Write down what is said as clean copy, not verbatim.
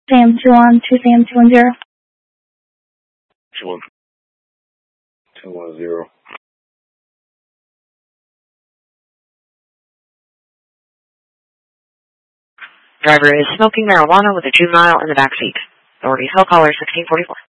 Sam 2 to Sam 210. 210. Driver is smoking marijuana with a juvenile in the back seat. Authorities, call caller 1644.